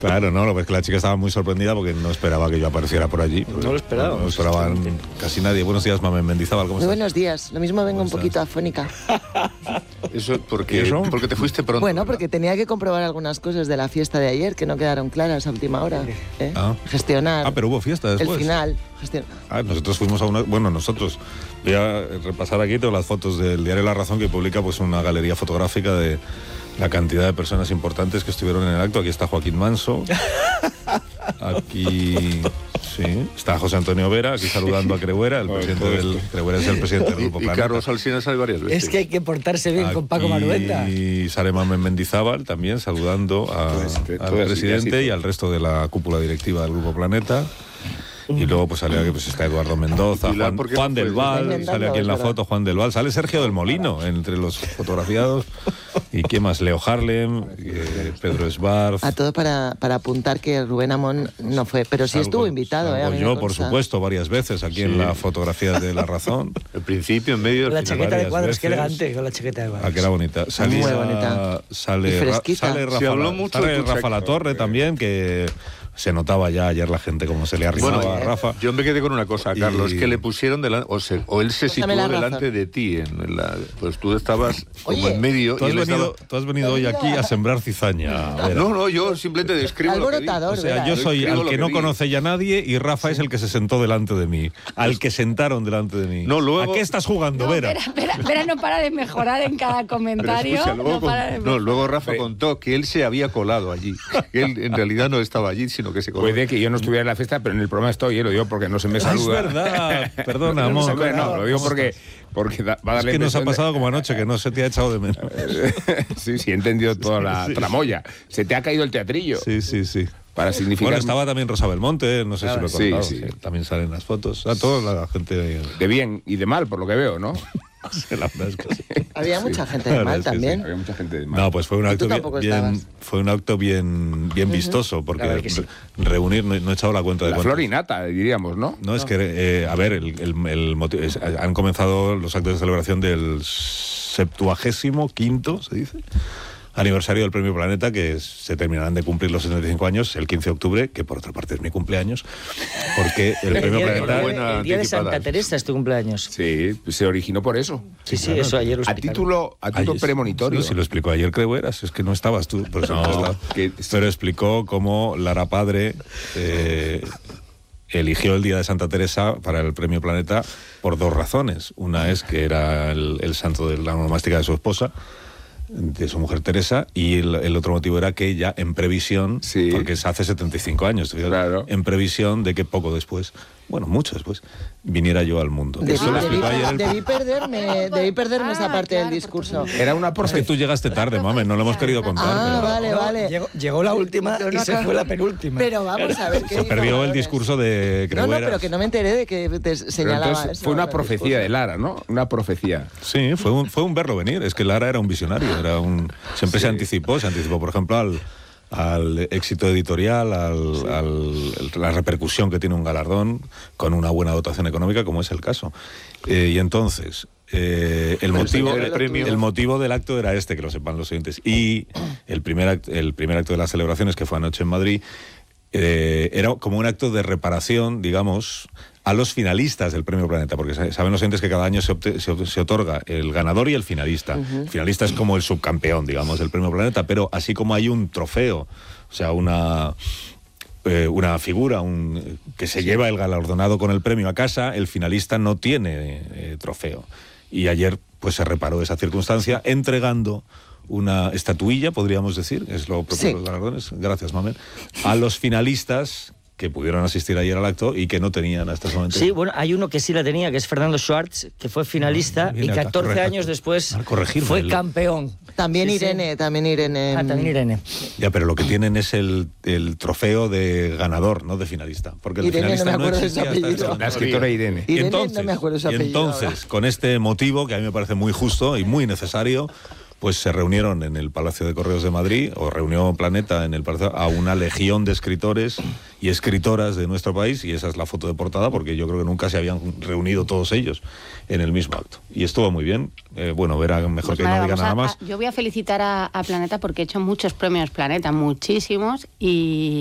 Claro, no, lo que es que la chica estaba muy sorprendida porque no esperaba que yo apareciera por allí. No lo esperaba. No lo esperaban casi nadie. Buenos días, Mamen Mendizábal, ¿cómo Muy estás? buenos días. Lo mismo vengo un poquito afónica. Eso porque te fuiste pronto. Bueno, porque tenía que comprobar algunas cosas de la fiesta de ayer que no quedaron claras a última hora. Gestionar. Pero hubo fiesta después. El final. Nosotros fuimos a una... Bueno, nosotros... Voy a repasar aquí todas las fotos del diario La Razón, que publica pues una galería fotográfica de la cantidad de personas importantes que estuvieron en el acto. Aquí está Joaquín Manso. Aquí... Sí, está José Antonio Vera, aquí saludando a Creuera, el presidente del... Creuera es el presidente del Grupo Planeta. Y Carlos Alsina sale varias veces. Es que hay que portarse bien con Paco Maruenda. Y sale Mamen Mendizábal también saludando al presidente y al resto de la cúpula directiva del Grupo Planeta. Y luego pues sale aquí, pues está Eduardo Mendoza, Juan del Val, sale aquí en la foto Juan del Val, sale Sergio del Molino entre los fotografiados. ¿Y quién más? Leo Harlem, Pedro Esbarz. A todo para apuntar que Rubén Amón no fue, pero sí estuvo invitado. Yo, por supuesto, varias veces aquí en la fotografía de La Razón. Al principio, en medio... La chaqueta de cuadros, qué elegante con la chaqueta de cuadros. Que era bonita. Muy bonita. Sale Rafa Latorre también, que... Se notaba ya ayer la gente como se le arrimaba a Rafa. Yo me quedé con una cosa, Carlos, que le pusieron delante, o él se situó delante de ti. Pues tú estabas como en medio. Tú has venido hoy aquí a sembrar cizaña. No, yo simplemente describo alborotador, lo que yo soy al que no conoce ya nadie y Rafa es el que se sentó delante de mí. Al que sentaron delante de mí. Luego... ¿A qué estás jugando, Vera? Vera no para de mejorar en cada comentario. Escucha, luego Rafa contó que él se había colado allí. Que él en realidad no estaba allí, sino que se coló. Puede que yo no estuviera en la fiesta, pero en el programa estoy, lo digo porque no se me saluda. Es verdad, perdona, amor. No, lo digo porque va a darle... Es que nos ha pasado como anoche, que no se te ha echado de menos. Sí, he entendido toda la tramoya. Se te ha caído el teatrillo. Sí. Para significar... Bueno, estaba también Rosa Belmonte, no sé si lo he contado. Sí. También salen las fotos. A toda la gente... De bien y de mal, por lo que veo, ¿no? La verdad es que sí. Había mucha gente de mal también. Sí, había mucha gente de mal. No, pues fue un acto bien vistoso, porque reunir, no he echado la cuenta de la flor y nata, diríamos, ¿no? No, es que, a ver, el motivo, han comenzado los actos de celebración del 75º, se dice, aniversario del Premio Planeta, que se terminarán de cumplir los 75 años el 15 de octubre, que por otra parte es mi cumpleaños, porque el Premio Planeta... El día de Santa Teresa es tu cumpleaños. Sí, se originó por eso. Sí, eso ayer lo explicaron. A título premonitorio. Sí, lo explicó ayer Creueras, es que no estabas tú. Pero explicó cómo Lara Padre eligió el día de Santa Teresa para el Premio Planeta por dos razones. Una es que era el santo de la onomástica de su esposa, de su mujer Teresa, y el otro motivo era que ella, en previsión, porque es hace 75 años, claro, en previsión de que poco después, mucho después, viniera yo al mundo. Debí perderme esa parte del discurso. Era una Es que tú llegaste tarde, Mamen, no lo hemos querido contar. Vale. Llegó la última y se fue la penúltima. Pero vamos a ver qué se perdió el discurso de Creueras. No, pero que no me enteré de que te señalaba entonces, eso. Fue una profecía de Lara, ¿no? Una profecía. Sí, fue un verlo venir. Es que Lara era un visionario, siempre se anticipó, por ejemplo, al éxito editorial, la repercusión que tiene un galardón con una buena dotación económica, como es el caso. Y entonces, el motivo del acto era este, que lo sepan los oyentes. Y el primer acto de las celebraciones, que fue anoche en Madrid, era como un acto de reparación, digamos, a los finalistas del Premio Planeta, porque saben los oyentes que cada año se otorga el ganador y el finalista. El finalista es como el subcampeón, digamos, del Premio Planeta, pero así como hay un trofeo, o sea, una figura que se lleva el galardonado con el premio a casa, el finalista no tiene trofeo. Y ayer pues se reparó esa circunstancia entregando una estatuilla, podríamos decir, es lo propio de los galardones, gracias, Mamen, a los finalistas que pudieron asistir ayer al acto y que no tenían hasta ese momento. Sí, hay uno que sí la tenía, que es Fernando Schwartz, que fue finalista y 14 años después fue campeón. También Irene. También Irene. Ya, pero lo que tienen es el trofeo de ganador, no de finalista. Porque el Irene, finalista no me acuerdo de su apellido. La escritora Irene. Y entonces, con este motivo, que a mí me parece muy justo y muy necesario, pues se reunieron en el Palacio de Correos de Madrid, o reunió Planeta en el Palacio, a una legión de escritores y escritoras de nuestro país, y esa es la foto de portada, porque yo creo que nunca se habían reunido todos ellos en el mismo acto. Y estuvo muy bien. Bueno, verá mejor pues que no diga nada más. Yo voy a felicitar a Planeta porque he hecho muchos premios Planeta, muchísimos, y